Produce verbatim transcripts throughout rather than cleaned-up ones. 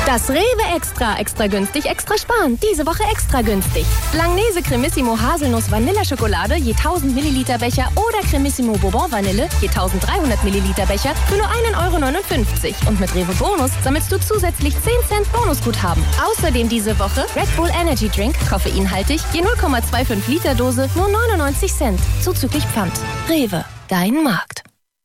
Das Rewe Extra, extra günstig, extra sparen. Diese Woche extra günstig. Langnese Cremissimo Haselnuss Vanilleschokolade je tausend Milliliter Becher oder Cremissimo Bourbon Vanille je tausenddreihundert Milliliter Becher für nur ein Euro neunundfünfzig. Und mit Rewe Bonus sammelst du zusätzlich zehn Cent Bonusguthaben. Außerdem diese Woche Red Bull Energy Drink, koffeinhaltig, je null Komma fünfundzwanzig Liter Dose, nur neunundneunzig Cent. Zuzüglich Pfand. Rewe, dein Markt.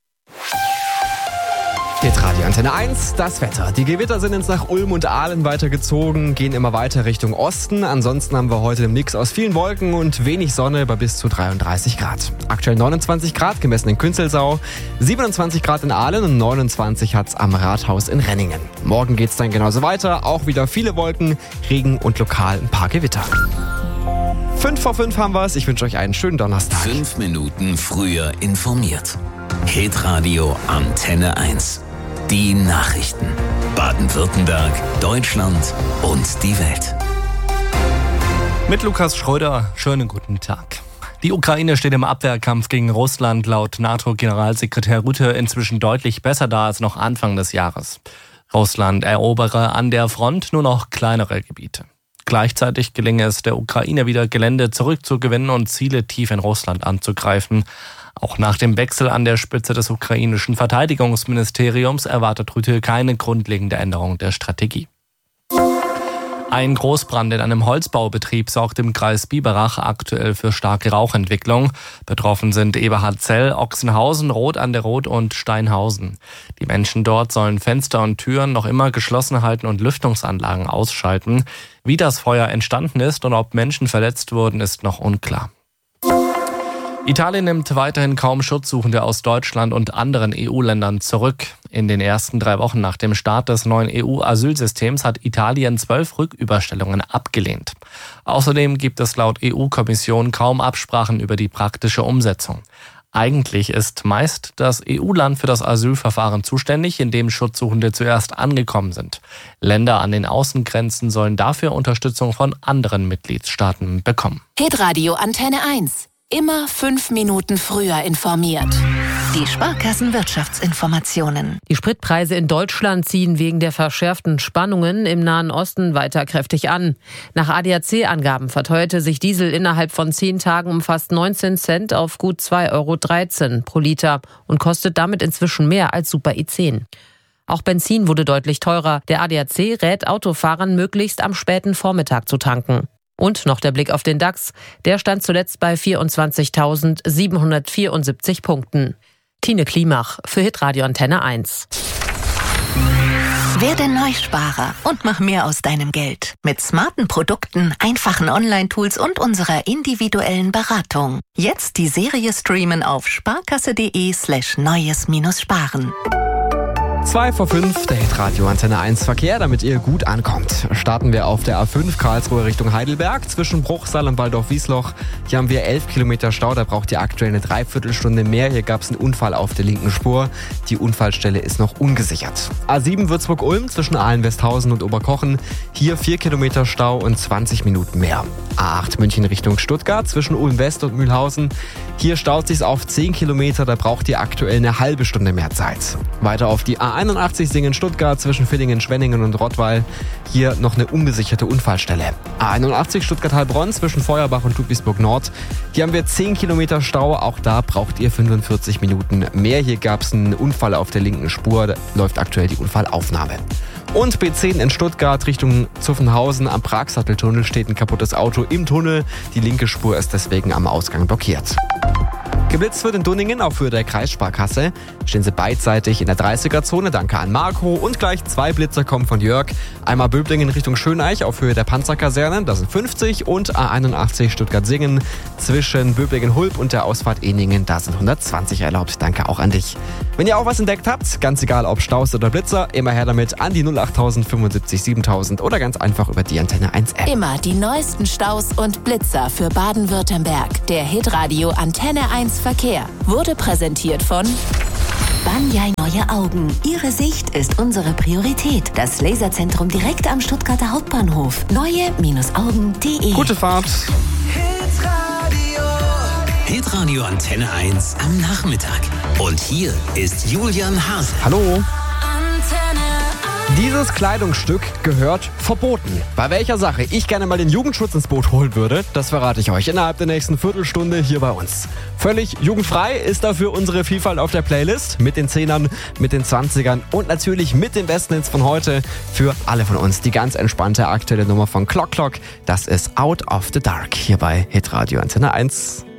Hitradio Antenne eins, das Wetter. Die Gewitter sind jetzt nach Ulm und Aalen weitergezogen, gehen immer weiter Richtung Osten. Ansonsten haben wir heute einen Mix aus vielen Wolken und wenig Sonne bei bis zu dreiunddreißig Grad. Aktuell neunundzwanzig Grad, gemessen in Künzelsau, siebenundzwanzig Grad in Aalen und neunundzwanzig hat's am Rathaus in Renningen. Morgen geht's dann genauso weiter, auch wieder viele Wolken, Regen und lokal ein paar Gewitter. Fünf vor fünf haben wir's. Ich wünsche euch einen schönen Donnerstag. Fünf Minuten früher informiert. Hitradio Antenne eins. Die Nachrichten. Baden-Württemberg, Deutschland und die Welt. Mit Lukas Schröder, schönen guten Tag. Die Ukraine steht im Abwehrkampf gegen Russland laut NATO-Generalsekretär Rutte inzwischen deutlich besser da als noch Anfang des Jahres. Russland erobere an der Front nur noch kleinere Gebiete. Gleichzeitig gelinge es der Ukraine wieder, Gelände zurückzugewinnen und Ziele tief in Russland anzugreifen. Auch nach dem Wechsel an der Spitze des ukrainischen Verteidigungsministeriums erwartet Rütte keine grundlegende Änderung der Strategie. Ein Großbrand in einem Holzbaubetrieb sorgt im Kreis Biberach aktuell für starke Rauchentwicklung. Betroffen sind Eberhardzell, Ochsenhausen, Roth an der Roth und Steinhausen. Die Menschen dort sollen Fenster und Türen noch immer geschlossen halten und Lüftungsanlagen ausschalten. Wie das Feuer entstanden ist und ob Menschen verletzt wurden, ist noch unklar. Italien nimmt weiterhin kaum Schutzsuchende aus Deutschland und anderen E U-Ländern zurück. In den ersten drei Wochen nach dem Start des neuen E U-Asylsystems hat Italien zwölf Rücküberstellungen abgelehnt. Außerdem gibt es laut E U-Kommission kaum Absprachen über die praktische Umsetzung. Eigentlich ist meist das E U-Land für das Asylverfahren zuständig, in dem Schutzsuchende zuerst angekommen sind. Länder an den Außengrenzen sollen dafür Unterstützung von anderen Mitgliedstaaten bekommen. Hitradio Antenne eins. Immer fünf Minuten früher informiert. Die Sparkassenwirtschaftsinformationen. Die Spritpreise in Deutschland ziehen wegen der verschärften Spannungen im Nahen Osten weiter kräftig an. Nach A D A C-Angaben verteuerte sich Diesel innerhalb von zehn Tagen um fast neunzehn Cent auf gut zwei Euro dreizehn pro Liter und kostet damit inzwischen mehr als Super E zehn. Auch Benzin wurde deutlich teurer. Der A D A C rät Autofahrern, möglichst am späten Vormittag zu tanken. Und noch der Blick auf den DAX. Der stand zuletzt bei vierundzwanzigtausendsiebenhundertvierundsiebzig Punkten. Tine Klimach für Hitradio Antenne eins. Werde Neusparer und mach mehr aus deinem Geld. Mit smarten Produkten, einfachen Online-Tools und unserer individuellen Beratung. Jetzt die Serie streamen auf sparkasse.de slash neues minus sparen. Zwei vor fünf, der Hitradio Antenne eins Verkehr, damit ihr gut ankommt. Starten wir auf der A fünf Karlsruhe Richtung Heidelberg zwischen Bruchsal und Waldorf-Wiesloch. Hier haben wir elf Kilometer Stau, da braucht ihr aktuell eine Dreiviertelstunde mehr. Hier gab es einen Unfall auf der linken Spur. Die Unfallstelle ist noch ungesichert. A sieben Würzburg-Ulm zwischen Ahlen-Westhausen und Oberkochen. Hier vier Kilometer Stau und zwanzig Minuten mehr. A acht München Richtung Stuttgart zwischen Ulm-West und Mühlhausen. Hier staut sich's auf zehn Kilometer, da braucht ihr aktuell eine halbe Stunde mehr Zeit. Weiter auf die A einundachtzig Singen-Stuttgart zwischen Villingen, Schwenningen und Rottweil. Hier noch eine ungesicherte Unfallstelle. A einundachtzig Stuttgart-Heilbronn zwischen Feuerbach und Ludwigsburg Nord. Hier haben wir zehn Kilometer Stau, auch da braucht ihr fünfundvierzig Minuten mehr. Hier gab es einen Unfall auf der linken Spur, da läuft aktuell die Unfallaufnahme. Und B zehn in Stuttgart Richtung Zuffenhausen am Pragsatteltunnel steht ein kaputtes Auto im Tunnel. Die linke Spur ist deswegen am Ausgang blockiert. Geblitzt wird in Dunningen auf Höhe der Kreissparkasse. Stehen sie beidseitig in der dreißiger-Zone. Danke an Marco. Und gleich zwei Blitzer kommen von Jörg. Einmal Böblingen Richtung Schöneich auf Höhe der Panzerkaserne. Das sind fünfzig. Und A einundachtzig Stuttgart-Singen zwischen Böblingen-Hulb und der Ausfahrt Eningen. Da sind hundertzwanzig erlaubt. Danke auch an dich. Wenn ihr auch was entdeckt habt, ganz egal ob Staus oder Blitzer, immer her damit an die null achttausend fünfundsiebzig siebentausend oder ganz einfach über die Antenne eins App. Immer die neuesten Staus und Blitzer für Baden-Württemberg. Der Hitradio Antenne eins Verkehr wurde präsentiert von Banyai Neue Augen. Ihre Sicht ist unsere Priorität. Das Laserzentrum direkt am Stuttgarter Hauptbahnhof. neue Augen punkt de. Gute Fahrt. Hitradio. Hitradio Antenne eins am Nachmittag. Und hier ist Julian Hase. Hallo. Antenne eins. Dieses Kleidungsstück gehört verboten. Bei welcher Sache ich gerne mal den Jugendschutz ins Boot holen würde, das verrate ich euch innerhalb der nächsten Viertelstunde hier bei uns. Völlig jugendfrei ist dafür unsere Vielfalt auf der Playlist mit den Zehnern, mit den Zwanzigern und natürlich mit den besten Hits von heute. Für alle von uns die ganz entspannte aktuelle Nummer von Clock Clock. Das ist Out of the Dark hier bei Hitradio Antenne eins.